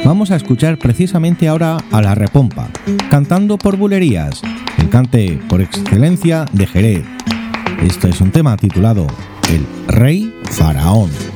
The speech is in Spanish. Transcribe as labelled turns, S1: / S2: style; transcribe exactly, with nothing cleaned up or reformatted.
S1: Vamos a escuchar precisamente ahora a La Repompa, cantando por bulerías, el cante por excelencia de Jerez. Esto es un tema titulado El Rey Faraón.